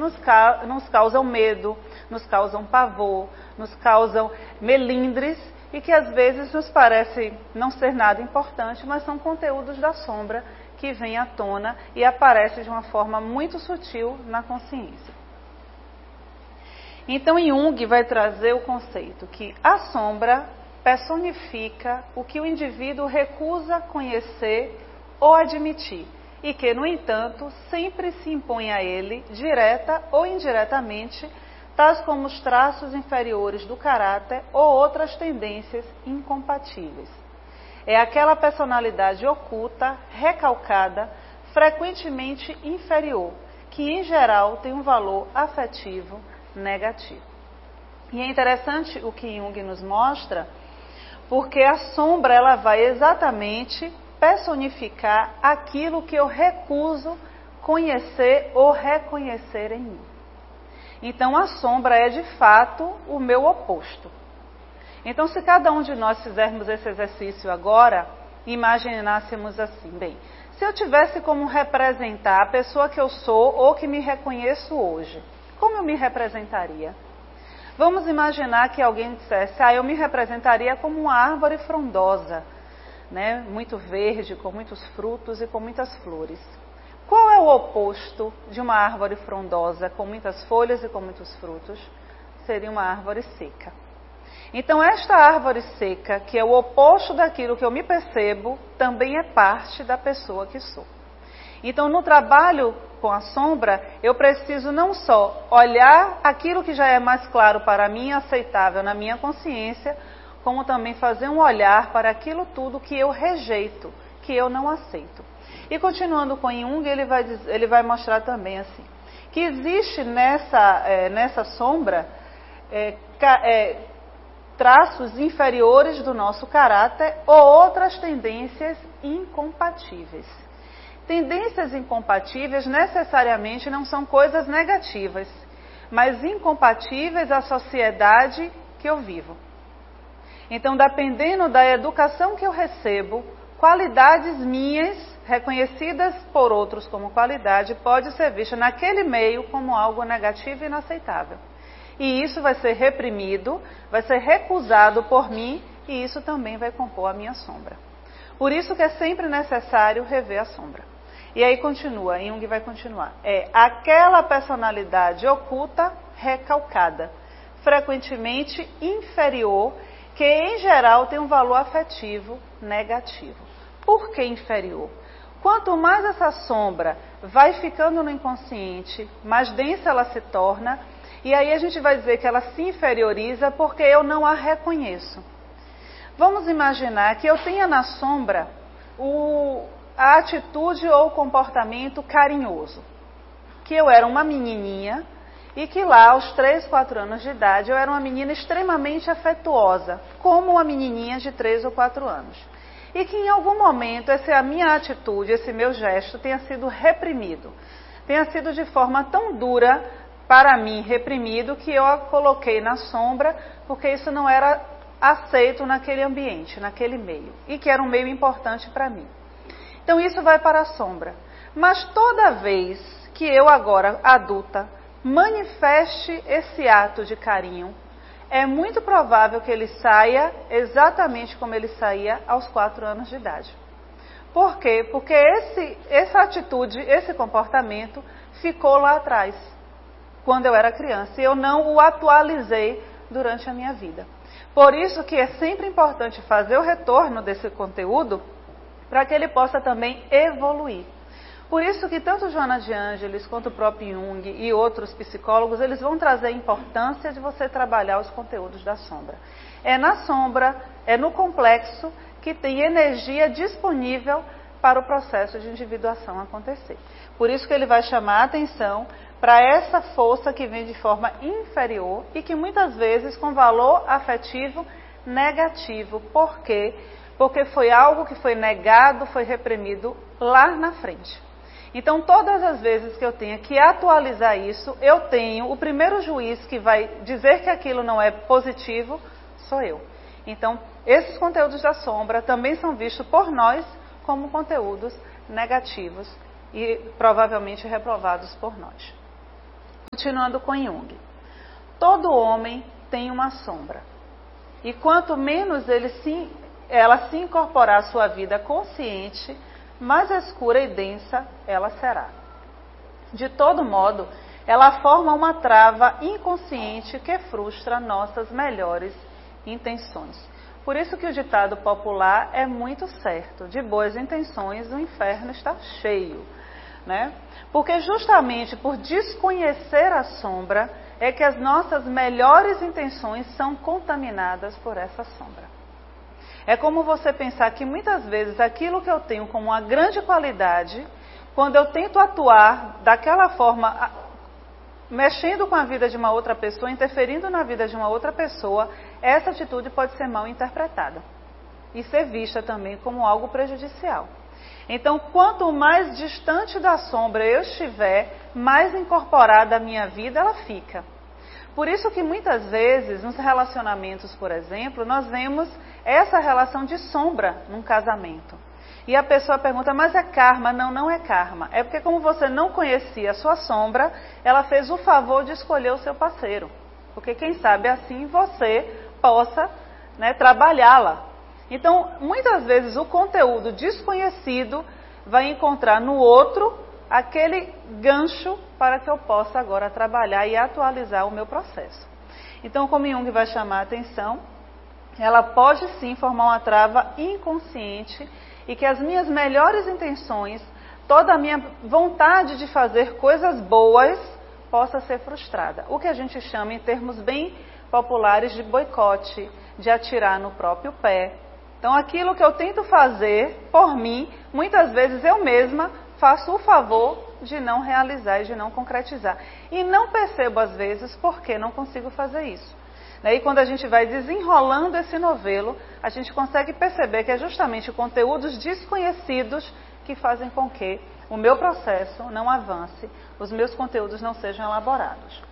nos causam medo, nos causam pavor, nos causam melindres e que às vezes nos parece não ser nada importante, mas são conteúdos da sombra que vêm à tona e aparecem de uma forma muito sutil na consciência. Então Jung vai trazer o conceito que a sombra personifica o que o indivíduo recusa conhecer ou admitir, e que, no entanto, sempre se impõe a ele, direta ou indiretamente, tais como os traços inferiores do caráter ou outras tendências incompatíveis. É aquela personalidade oculta, recalcada, frequentemente inferior, que em geral tem um valor afetivo negativo. E é interessante o que Jung nos mostra, porque a sombra ela vai exatamente personificar aquilo que eu recuso conhecer ou reconhecer em mim. Então a sombra é de fato o meu oposto. Então se cada um de nós fizermos esse exercício agora, imaginássemos assim, bem, se eu tivesse como representar a pessoa que eu sou ou que me reconheço hoje, como eu me representaria? Vamos imaginar que alguém dissesse, eu me representaria como uma árvore frondosa, né? Muito verde, com muitos frutos e com muitas flores. Qual é o oposto de uma árvore frondosa, com muitas folhas e com muitos frutos? Seria uma árvore seca. Então esta árvore seca, que é o oposto daquilo que eu me percebo, também é parte da pessoa que sou. Então no trabalho com a sombra, eu preciso não só olhar aquilo que já é mais claro para mim, aceitável na minha consciência, como também fazer um olhar para aquilo tudo que eu rejeito, que eu não aceito. E continuando com Jung, ele vai mostrar também assim, que existe nessa sombra traços inferiores do nosso caráter ou outras tendências incompatíveis. Tendências incompatíveis necessariamente não são coisas negativas, mas incompatíveis à sociedade que eu vivo. Então, dependendo da educação que eu recebo, qualidades minhas, reconhecidas por outros como qualidade, pode ser vista naquele meio como algo negativo e inaceitável. E isso vai ser reprimido, vai ser recusado por mim, e isso também vai compor a minha sombra. Por isso que é sempre necessário rever a sombra. E aí continua, Jung vai continuar. É aquela personalidade oculta, recalcada, frequentemente inferior, que em geral tem um valor afetivo negativo. Por que inferior? Quanto mais essa sombra vai ficando no inconsciente, mais densa ela se torna, e aí a gente vai dizer que ela se inferioriza porque eu não a reconheço. Vamos imaginar que eu tenha na sombra a atitude ou comportamento carinhoso. Que eu era uma menininha e que lá aos 3, 4 anos de idade eu era uma menina extremamente afetuosa, como uma menininha de 3 ou 4 anos. E que em algum momento a minha atitude, esse meu gesto tenha sido reprimido. Tenha sido de forma tão dura para mim reprimido que eu a coloquei na sombra porque isso não era aceito naquele ambiente, naquele meio. E que era um meio importante para mim. Então isso vai para a sombra. Mas toda vez que eu agora, adulta, manifeste esse ato de carinho, é muito provável que ele saia exatamente como ele saía aos 4 anos de idade. Por quê? Porque essa atitude, esse comportamento ficou lá atrás, quando eu era criança, e eu não o atualizei durante a minha vida. Por isso que é sempre importante fazer o retorno desse conteúdo, para que ele possa também evoluir. Por isso que tanto Joana de Ângeles quanto o próprio Jung e outros psicólogos, eles vão trazer a importância de você trabalhar os conteúdos da sombra. É na sombra, é no complexo que tem energia disponível para o processo de individuação acontecer. Por isso que ele vai chamar a atenção para essa força que vem de forma inferior e que muitas vezes com valor afetivo negativo. Por quê? Porque foi algo que foi negado, foi reprimido lá na frente. Então, todas as vezes que eu tenho que atualizar isso, eu tenho o primeiro juiz que vai dizer que aquilo não é positivo, sou eu. Então, esses conteúdos da sombra também são vistos por nós como conteúdos negativos e provavelmente reprovados por nós. Continuando com Jung. Todo homem tem uma sombra. E quanto menos ela se incorporar à sua vida consciente, mais escura e densa ela será. De todo modo, ela forma uma trava inconsciente que frustra nossas melhores intenções. Por isso que o ditado popular é muito certo: de boas intenções o inferno está cheio, né? Porque justamente por desconhecer a sombra é que as nossas melhores intenções são contaminadas por essa sombra. É como você pensar que muitas vezes aquilo que eu tenho como uma grande qualidade, quando eu tento atuar daquela forma, mexendo com a vida de uma outra pessoa, interferindo na vida de uma outra pessoa, essa atitude pode ser mal interpretada e ser vista também como algo prejudicial. Então, quanto mais distante da sombra eu estiver, mais incorporada à minha vida ela fica. Por isso que muitas vezes, nos relacionamentos, por exemplo, nós vemos essa relação de sombra num casamento. E a pessoa pergunta, mas é karma? Não, não é karma. É porque como você não conhecia a sua sombra, ela fez o favor de escolher o seu parceiro. Porque quem sabe assim você possa, né, trabalhá-la. Então, muitas vezes o conteúdo desconhecido vai encontrar no outro aquele gancho para que eu possa agora trabalhar e atualizar o meu processo. Então, como Jung vai chamar a atenção, ela pode sim formar uma trava inconsciente e que as minhas melhores intenções, toda a minha vontade de fazer coisas boas, possa ser frustrada. O que a gente chama, em termos bem populares, de boicote, de atirar no próprio pé. Então, aquilo que eu tento fazer por mim, muitas vezes eu mesma faço o favor de não realizar e de não concretizar. E não percebo, às vezes, por que não consigo fazer isso. E quando a gente vai desenrolando esse novelo, a gente consegue perceber que é justamente conteúdos desconhecidos que fazem com que o meu processo não avance, os meus conteúdos não sejam elaborados.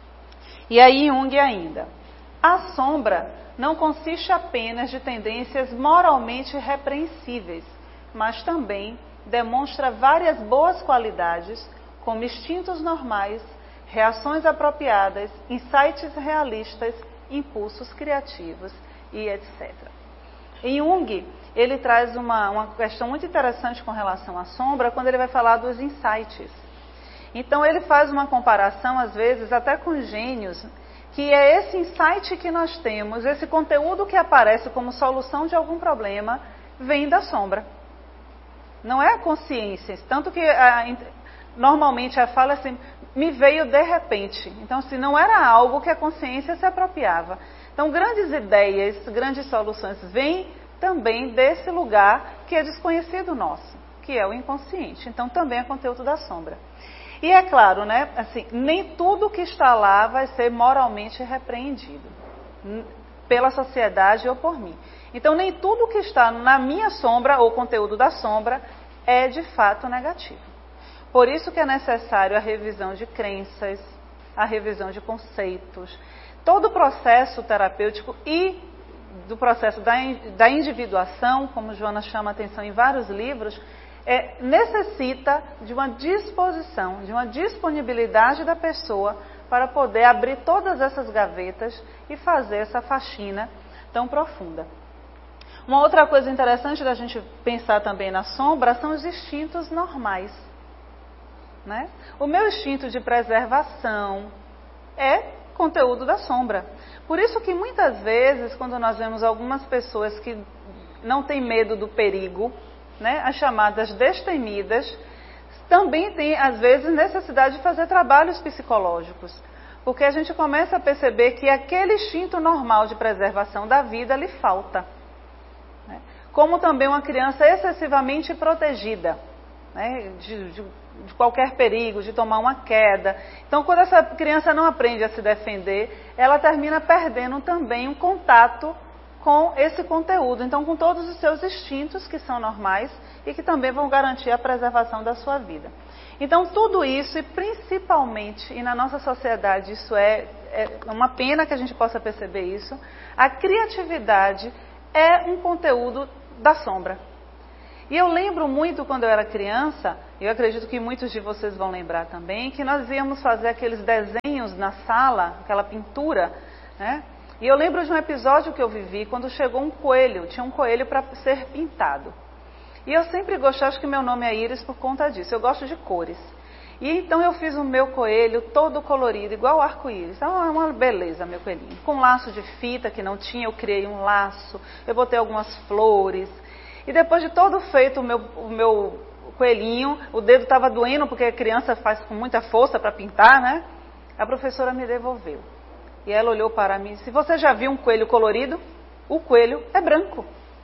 E aí Jung ainda. A sombra não consiste apenas de tendências moralmente repreensíveis, mas também demonstra várias boas qualidades, como instintos normais, reações apropriadas, insights realistas, impulsos criativos e etc. Em Jung, ele traz uma questão muito interessante com relação à sombra, quando ele vai falar dos insights. Então, ele faz uma comparação, às vezes, até com gênios, que é esse insight que nós temos, esse conteúdo que aparece como solução de algum problema, vem da sombra. Não é a consciência. Tanto que normalmente a fala assim, me veio de repente. Então, se não era algo que a consciência se apropriava. Então, grandes ideias, grandes soluções vêm também desse lugar que é desconhecido nosso, que é o inconsciente. Então, também é conteúdo da sombra. E é claro, né, assim, nem tudo que está lá vai ser moralmente repreendido pela sociedade ou por mim. Então, nem tudo que está na minha sombra ou conteúdo da sombra é de fato negativo. Por isso que é necessário a revisão de crenças, a revisão de conceitos, todo o processo terapêutico e do processo da individuação, como Joana chama a atenção em vários livros, necessita de uma disposição, de uma disponibilidade da pessoa para poder abrir todas essas gavetas e fazer essa faxina tão profunda. Uma outra coisa interessante da gente pensar também na sombra são os instintos normais. Né? O meu instinto de preservação é conteúdo da sombra. Por isso que muitas vezes, quando nós vemos algumas pessoas que não têm medo do perigo, né, as chamadas destemidas, também tem, às vezes, necessidade de fazer trabalhos psicológicos. Porque a gente começa a perceber que aquele instinto normal de preservação da vida lhe falta. Né? Como também uma criança excessivamente protegida, né, de qualquer perigo, de tomar uma queda. Então, quando essa criança não aprende a se defender, ela termina perdendo também um contato com esse conteúdo. Então, com todos os seus instintos, que são normais e que também vão garantir a preservação da sua vida. Então, tudo isso, e principalmente, e na nossa sociedade isso é uma pena que a gente possa perceber isso, a criatividade é um conteúdo da sombra. E eu lembro muito quando eu era criança, eu acredito que muitos de vocês vão lembrar também, que nós íamos fazer aqueles desenhos na sala, aquela pintura, né? E eu lembro de um episódio que eu vivi quando chegou um coelho, tinha um coelho para ser pintado. E eu sempre gostei, acho que meu nome é Iris por conta disso, eu gosto de cores. E então eu fiz o meu coelho todo colorido, igual arco-íris. Então é uma beleza, meu coelhinho. Com um laço de fita que não tinha, eu criei um laço, eu botei algumas flores. E depois de todo feito o meu coelhinho, o dedo estava doendo, porque a criança faz com muita força para pintar, né? A professora me devolveu. E ela olhou para mim e disse, você já viu um coelho colorido? O coelho é branco.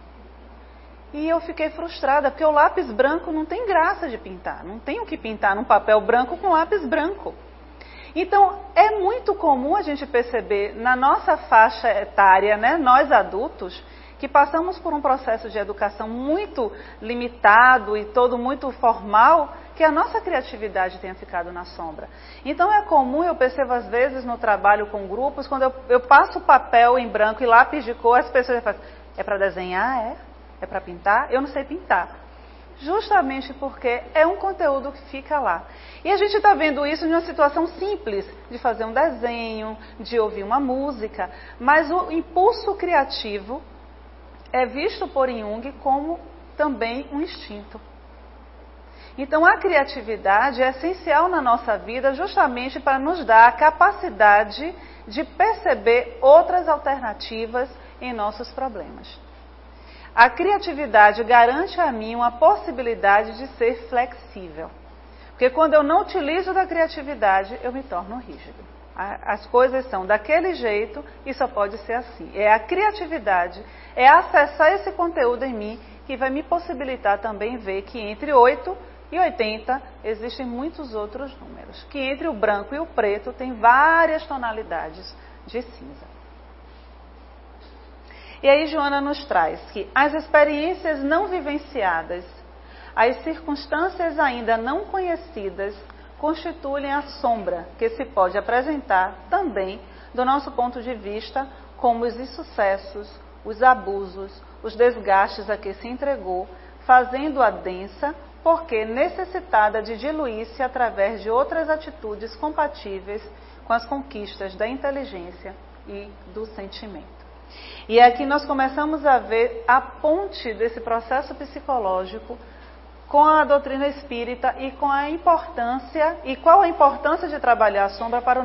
E eu fiquei frustrada, porque o lápis branco não tem graça de pintar. Não tem o que pintar num papel branco com lápis branco. Então, é muito comum a gente perceber na nossa faixa etária, né, nós adultos, que passamos por um processo de educação muito limitado e todo muito formal, que a nossa criatividade tenha ficado na sombra. Então é comum, eu percebo às vezes no trabalho com grupos, quando eu passo papel em branco e lápis de cor, as pessoas falam, é para desenhar? É para pintar? Eu não sei pintar. Justamente porque é um conteúdo que fica lá. E a gente está vendo isso em uma situação simples, de fazer um desenho, de ouvir uma música, mas o impulso criativo é visto por Jung como também um instinto. Então a criatividade é essencial na nossa vida justamente para nos dar a capacidade de perceber outras alternativas em nossos problemas. A criatividade garante a mim uma possibilidade de ser flexível. Porque quando eu não utilizo da criatividade, eu me torno rígido. As coisas são daquele jeito e só pode ser assim. É a criatividade, é acessar esse conteúdo em mim que vai me possibilitar também ver que entre 8 e 80 existem muitos outros números. Que entre o branco e o preto tem várias tonalidades de cinza. E aí Joana nos traz que as experiências não vivenciadas, as circunstâncias ainda não conhecidas, constituem a sombra que se pode apresentar também, do nosso ponto de vista, como os insucessos, os abusos, os desgastes a que se entregou, fazendo-a densa, porque necessitada de diluir-se através de outras atitudes compatíveis com as conquistas da inteligência e do sentimento. E aqui nós começamos a ver a ponte desse processo psicológico com a doutrina espírita e com a importância, e qual a importância de trabalhar a sombra para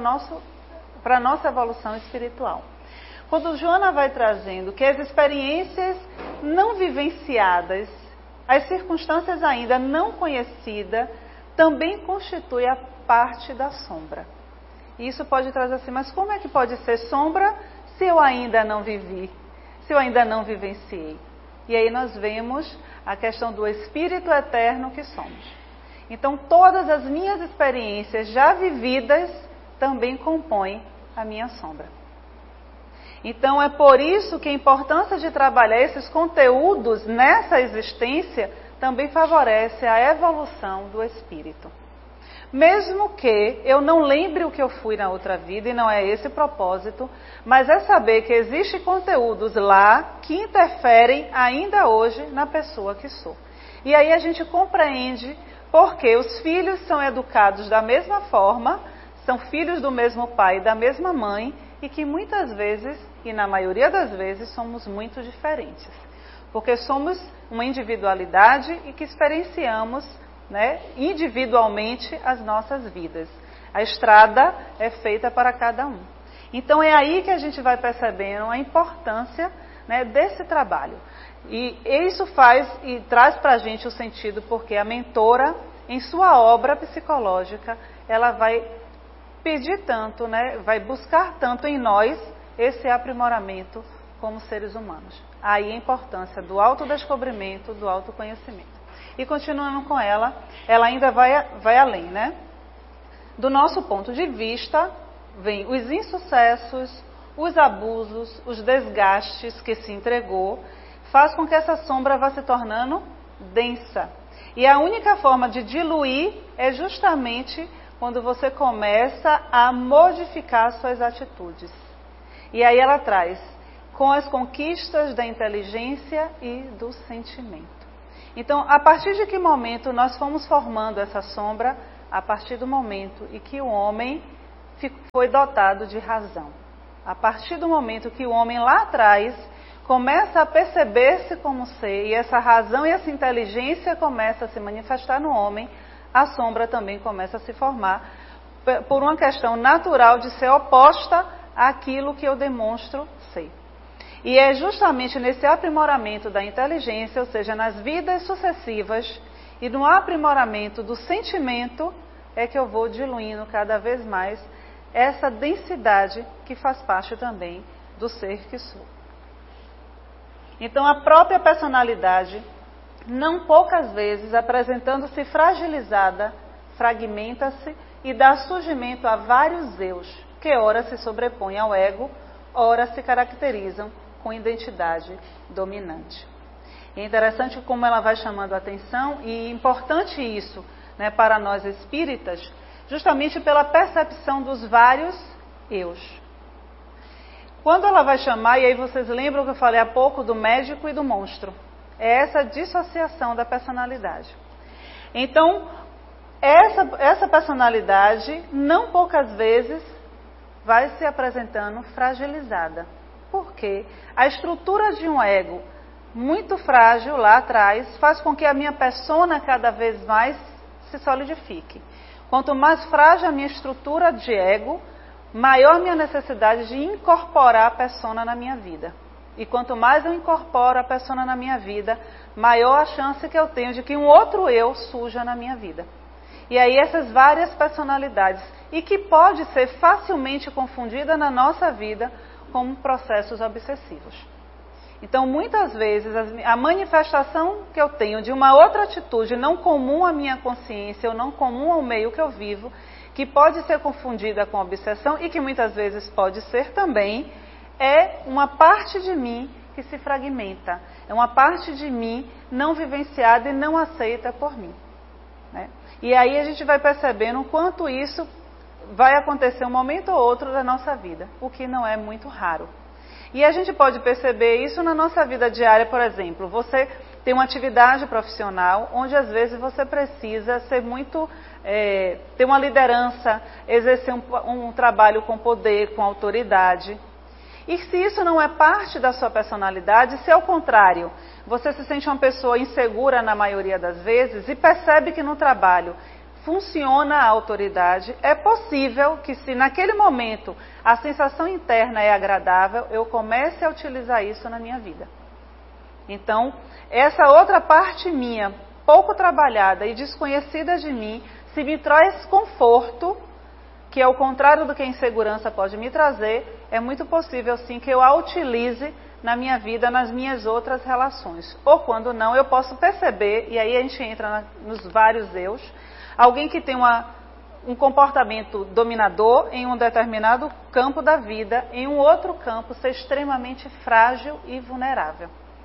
a nossa evolução espiritual. Quando Joana vai trazendo que as experiências não vivenciadas, as circunstâncias ainda não conhecidas, também constituem a parte da sombra. E isso pode trazer assim, mas como é que pode ser sombra se eu ainda não vivi, se eu ainda não vivenciei? E aí nós vemos a questão do espírito eterno que somos. Então todas as minhas experiências já vividas também compõem a minha sombra. Então é por isso que a importância de trabalhar esses conteúdos nessa existência também favorece a evolução do espírito. Mesmo que eu não lembre o que eu fui na outra vida, e não é esse o propósito, mas é saber que existem conteúdos lá que interferem ainda hoje na pessoa que sou. E aí a gente compreende porque os filhos são educados da mesma forma, são filhos do mesmo pai e da mesma mãe, e que muitas vezes, e na maioria das vezes, somos muito diferentes. Porque somos uma individualidade e que experienciamos, né, individualmente as nossas vidas. A estrada é feita para cada um. Então é aí que a gente vai percebendo a importância, né, desse trabalho. E isso faz e traz para a gente o sentido porque a mentora, em sua obra psicológica, ela vai pedir tanto, né, vai buscar tanto em nós esse aprimoramento como seres humanos. Aí a importância do autodescobrimento, do autoconhecimento. E continuando com ela ainda vai além, né? Do nosso ponto de vista, vem os insucessos, os abusos, os desgastes que se entregou, faz com que essa sombra vá se tornando densa. E a única forma de diluir é justamente quando você começa a modificar suas atitudes. E aí ela traz, com as conquistas da inteligência e do sentimento. Então, a partir de que momento nós fomos formando essa sombra? A partir do momento em que o homem foi dotado de razão. A partir do momento que o homem lá atrás começa a perceber-se como ser, e essa razão e essa inteligência começa a se manifestar no homem, a sombra também começa a se formar por uma questão natural de ser oposta àquilo que eu demonstro ser. E é justamente nesse aprimoramento da inteligência, ou seja, nas vidas sucessivas e no aprimoramento do sentimento, é que eu vou diluindo cada vez mais essa densidade que faz parte também do ser que sou. Então, a própria personalidade, não poucas vezes apresentando-se fragilizada, fragmenta-se e dá surgimento a vários eus, que ora se sobrepõem ao ego, ora se caracterizam com identidade dominante. E é interessante como ela vai chamando a atenção, e importante isso, né, para nós espíritas, justamente pela percepção dos vários eus. Quando ela vai chamar, e aí vocês lembram que eu falei há pouco do médico e do monstro, é essa dissociação da personalidade. Então, essa personalidade, não poucas vezes, vai se apresentando fragilizada. Por quê? A estrutura de um ego muito frágil lá atrás faz com que a minha persona cada vez mais se solidifique. Quanto mais frágil a minha estrutura de ego, maior a minha necessidade de incorporar a persona na minha vida. E quanto mais eu incorporo a persona na minha vida, maior a chance que eu tenho de que um outro eu surja na minha vida. E aí essas várias personalidades, e que pode ser facilmente confundida na nossa vida como processos obsessivos. Então, muitas vezes, a manifestação que eu tenho de uma outra atitude não comum à minha consciência, ou não comum ao meio que eu vivo, que pode ser confundida com obsessão e que muitas vezes pode ser também, é uma parte de mim que se fragmenta. É uma parte de mim não vivenciada e não aceita por mim. Né? E aí a gente vai percebendo o quanto isso vai acontecer um momento ou outro da nossa vida, o que não é muito raro. E a gente pode perceber isso na nossa vida diária, por exemplo. Você tem uma atividade profissional onde às vezes você precisa ser muito, ter uma liderança, exercer um trabalho com poder, com autoridade. E se isso não é parte da sua personalidade, se ao contrário, você se sente uma pessoa insegura na maioria das vezes e percebe que no trabalho funciona a autoridade, é possível que se naquele momento a sensação interna é agradável, eu comece a utilizar isso na minha vida. Então, essa outra parte minha, pouco trabalhada e desconhecida de mim, se me traz conforto, que é o contrário do que a insegurança pode me trazer, é muito possível sim que eu a utilize na minha vida, nas minhas outras relações. Ou quando não, eu posso perceber, e aí a gente entra nos vários eus, alguém que tem um comportamento dominador em um determinado campo da vida, em um outro campo ser extremamente frágil e vulnerável.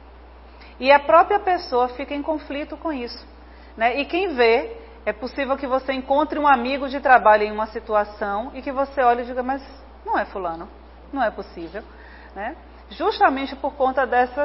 E a própria pessoa fica em conflito com isso. Né? E quem vê, é possível que você encontre um amigo de trabalho em uma situação e que você olhe e diga, mas não é fulano, não é possível. Né? Justamente por conta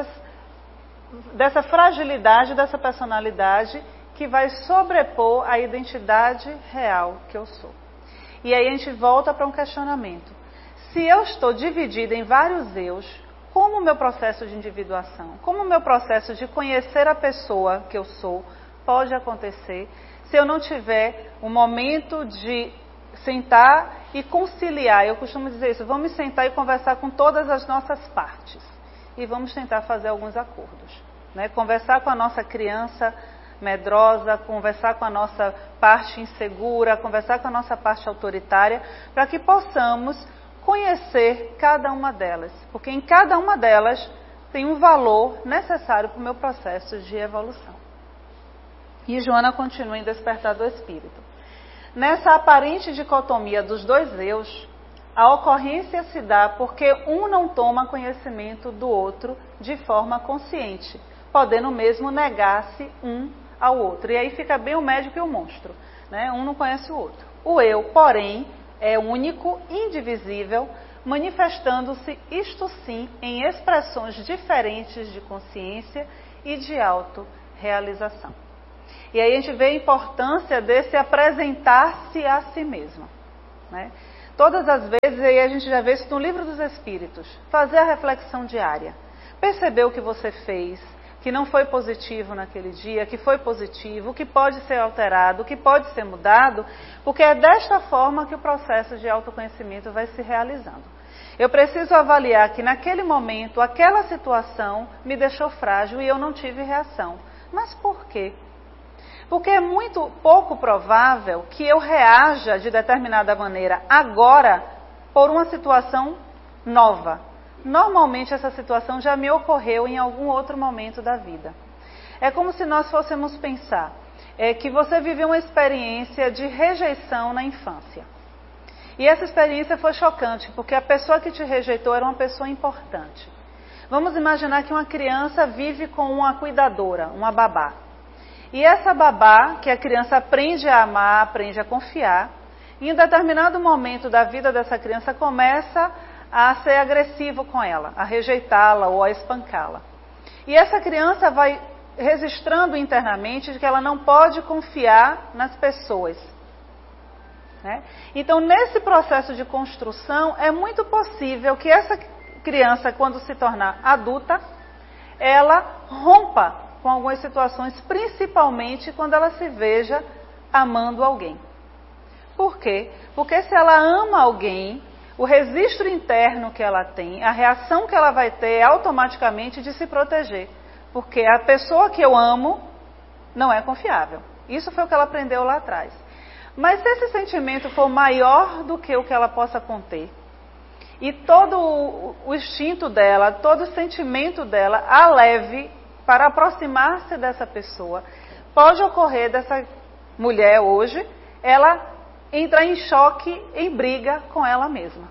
dessa fragilidade, dessa personalidade que vai sobrepor a identidade real que eu sou. E aí a gente volta para um questionamento. Se eu estou dividida em vários eus, como o meu processo de individuação, como o meu processo de conhecer a pessoa que eu sou pode acontecer se eu não tiver um momento de sentar e conciliar? Eu costumo dizer isso, vamos sentar e conversar com todas as nossas partes e vamos tentar fazer alguns acordos. Né? Conversar com a nossa criança medrosa, conversar com a nossa parte insegura, conversar com a nossa parte autoritária, para que possamos conhecer cada uma delas, porque em cada uma delas tem um valor necessário para o meu processo de evolução. E Joana continua em Despertar do Espírito. Nessa aparente dicotomia dos dois eus, a ocorrência se dá porque um não toma conhecimento do outro de forma consciente, podendo mesmo negar-se um ao outro. E aí fica bem o médico e o monstro. Né? Um não conhece o outro. O eu, porém, é único, indivisível, manifestando-se, isto sim, em expressões diferentes de consciência e de auto-realização. realização. E aí a gente vê a importância desse apresentar-se a si mesmo, né? Todas as vezes, e aí a gente já vê isso no Livro dos Espíritos, fazer a reflexão diária, perceber o que você fez, que não foi positivo naquele dia, que foi positivo, o que pode ser alterado, o que pode ser mudado, porque é desta forma que o processo de autoconhecimento vai se realizando. Eu preciso avaliar que naquele momento, aquela situação me deixou frágil e eu não tive reação. Mas por quê? Porque é muito pouco provável que eu reaja de determinada maneira agora por uma situação nova. Normalmente essa situação já me ocorreu em algum outro momento da vida. É como se nós fôssemos pensar que você viveu uma experiência de rejeição na infância. E essa experiência foi chocante, porque a pessoa que te rejeitou era uma pessoa importante. Vamos imaginar que uma criança vive com uma cuidadora, uma babá. E essa babá, que a criança aprende a amar, aprende a confiar, em um determinado momento da vida dessa criança começa a ser agressivo com ela, a rejeitá-la ou a espancá-la. E essa criança vai registrando internamente de que ela não pode confiar nas pessoas, né? Então, nesse processo de construção, é muito possível que essa criança, quando se tornar adulta, ela rompa com algumas situações, principalmente quando ela se veja amando alguém. Por quê? Porque se ela ama alguém, o registro interno que ela tem, a reação que ela vai ter é automaticamente de se proteger. Porque a pessoa que eu amo não é confiável. Isso foi o que ela aprendeu lá atrás. Mas se esse sentimento for maior do que o que ela possa conter, e todo o instinto dela, todo o sentimento dela a leve para aproximar-se dessa pessoa, pode ocorrer dessa mulher hoje, ela entrar em choque, em briga com ela mesma.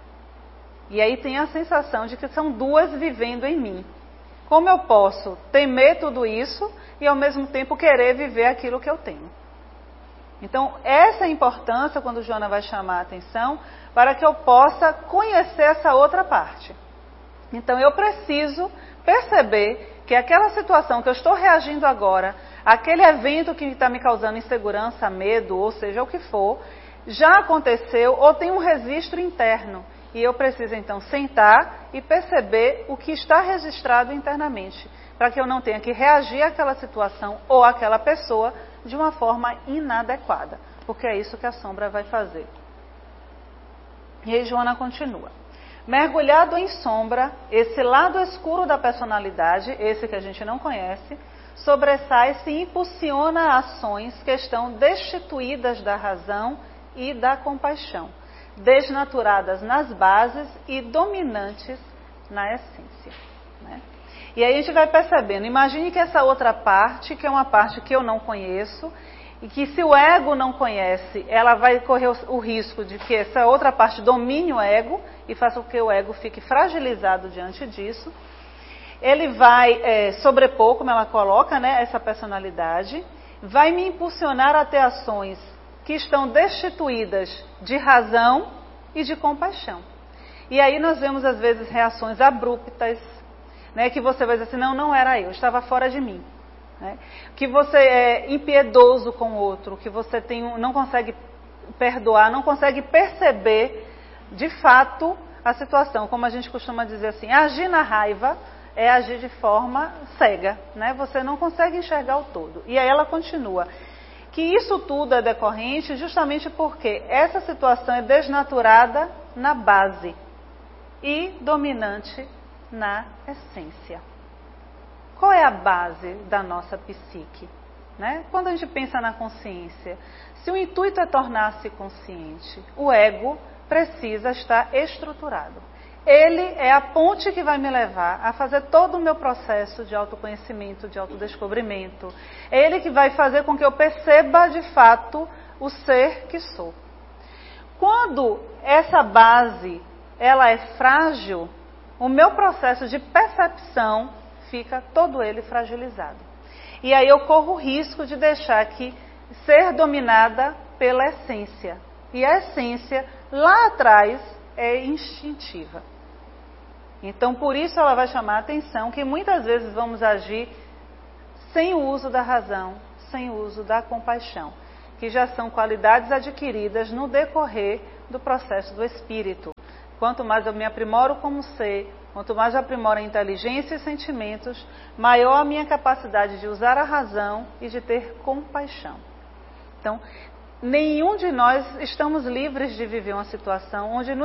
E aí tem a sensação de que são duas vivendo em mim. Como eu posso temer tudo isso e ao mesmo tempo querer viver aquilo que eu tenho? Então, essa é a importância quando Joana vai chamar a atenção para que eu possa conhecer essa outra parte. Então, eu preciso perceber que aquela situação que eu estou reagindo agora, aquele evento que está me causando insegurança, medo, ou seja, o que for, já aconteceu ou tem um registro interno. E eu preciso então sentar e perceber o que está registrado internamente, para que eu não tenha que reagir àquela situação ou àquela pessoa de uma forma inadequada, porque é isso que a sombra vai fazer. E aí Joana continua. Mergulhado em sombra, esse lado escuro da personalidade, esse que a gente não conhece, sobressai-se e impulsiona ações que estão destituídas da razão e da compaixão, desnaturadas nas bases e dominantes na essência, né? E aí a gente vai percebendo, imagine que essa outra parte, que é uma parte que eu não conheço, e que se o ego não conhece, ela vai correr o risco de que essa outra parte domine o ego e faça com que o ego fique fragilizado diante disso. Ele vai sobrepor, como ela coloca, né, essa personalidade, vai me impulsionar a ter ações que estão destituídas de razão e de compaixão. E aí nós vemos às vezes reações abruptas, né, que você vai dizer assim, não era eu, estava fora de mim. Né? Que você é impiedoso com o outro, que você não consegue perdoar, não consegue perceber de fato a situação. Como a gente costuma dizer assim, agir na raiva é agir de forma cega, né? Você não consegue enxergar o todo. E aí ela continua, que isso tudo é decorrente justamente porque essa situação é desnaturada na base e dominante na essência. Qual é a base da nossa psique? Né? Quando a gente pensa na consciência, se o intuito é tornar-se consciente, o ego precisa estar estruturado. Ele é a ponte que vai me levar a fazer todo o meu processo de autoconhecimento, de autodescobrimento. É ele que vai fazer com que eu perceba de fato o ser que sou. Quando essa base ela é frágil, o meu processo de percepção fica todo ele fragilizado. E aí eu corro o risco de deixar que ser dominada pela essência. E a essência, lá atrás, é instintiva. Então, por isso ela vai chamar a atenção que muitas vezes vamos agir sem o uso da razão, sem o uso da compaixão, que já são qualidades adquiridas no decorrer do processo do espírito. Quanto mais eu me aprimoro como ser, quanto mais eu aprimoro a inteligência e sentimentos, maior a minha capacidade de usar a razão e de ter compaixão. Então, nenhum de nós estamos livres de viver uma situação onde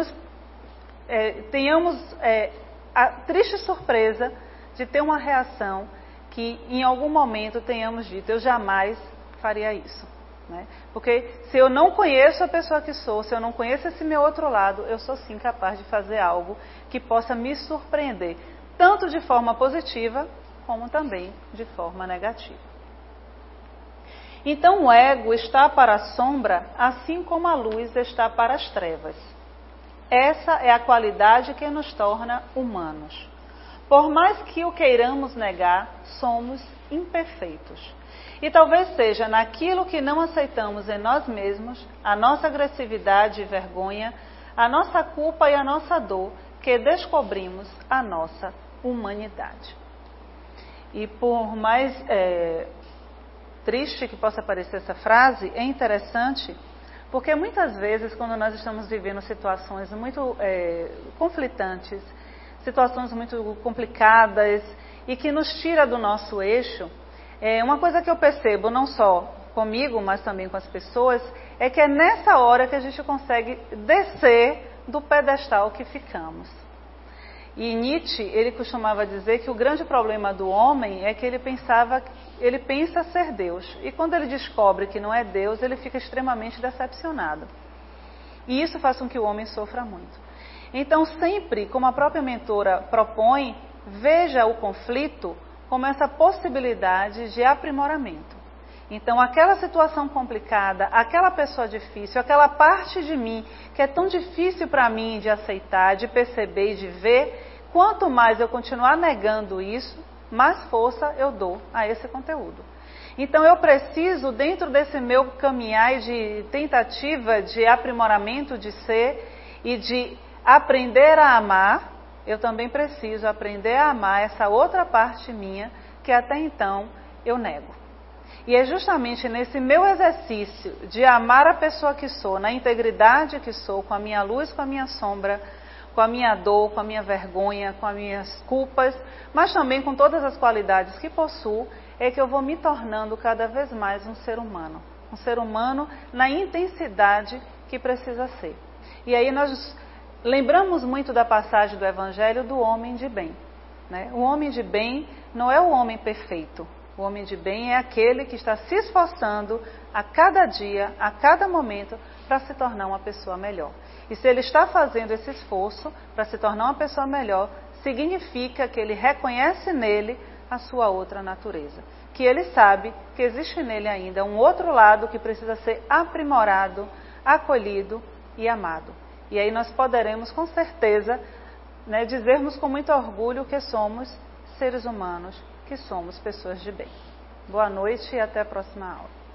tenhamos a triste surpresa de ter uma reação que em algum momento tenhamos dito, eu jamais faria isso. Né? Porque se eu não conheço a pessoa que sou, se eu não conheço esse meu outro lado, eu sou sim capaz de fazer algo que possa me surpreender, tanto de forma positiva, como também de forma negativa. Então o ego está para a sombra, assim como a luz está para as trevas. Essa é a qualidade que nos torna humanos. Por mais que o queiramos negar, somos imperfeitos. E talvez seja naquilo que não aceitamos em nós mesmos, a nossa agressividade e vergonha, a nossa culpa e a nossa dor, que descobrimos a nossa humanidade. E por mais triste que possa parecer essa frase, é interessante, porque muitas vezes quando nós estamos vivendo situações muito conflitantes, situações muito complicadas e que nos tira do nosso eixo, uma coisa que eu percebo, não só comigo, mas também com as pessoas, é que é nessa hora que a gente consegue descer do pedestal que ficamos. E Nietzsche, ele costumava dizer que o grande problema do homem é que ele pensa ser Deus. E quando ele descobre que não é Deus, ele fica extremamente decepcionado. E isso faz com que o homem sofra muito. Então, sempre, como a própria mentora propõe, veja o conflito como essa possibilidade de aprimoramento. Então, aquela situação complicada, aquela pessoa difícil, aquela parte de mim que é tão difícil para mim de aceitar, de perceber e de ver, quanto mais eu continuar negando isso, mais força eu dou a esse conteúdo. Então, eu preciso, dentro desse meu caminhar de tentativa de aprimoramento de ser e de aprender a amar, eu também preciso aprender a amar essa outra parte minha que até então eu nego. E é justamente nesse meu exercício de amar a pessoa que sou, na integridade que sou, com a minha luz, com a minha sombra, com a minha dor, com a minha vergonha, com as minhas culpas, mas também com todas as qualidades que possuo, é que eu vou me tornando cada vez mais um ser humano. Um ser humano na intensidade que precisa ser. E aí nós lembramos muito da passagem do Evangelho do homem de bem. Né? O homem de bem não é o homem perfeito. O homem de bem é aquele que está se esforçando a cada dia, a cada momento, para se tornar uma pessoa melhor. E se ele está fazendo esse esforço para se tornar uma pessoa melhor, significa que ele reconhece nele a sua outra natureza. Que ele sabe que existe nele ainda um outro lado que precisa ser aprimorado, acolhido e amado. E aí nós poderemos, com certeza, dizermos com muito orgulho que somos seres humanos, que somos pessoas de bem. Boa noite e até a próxima aula.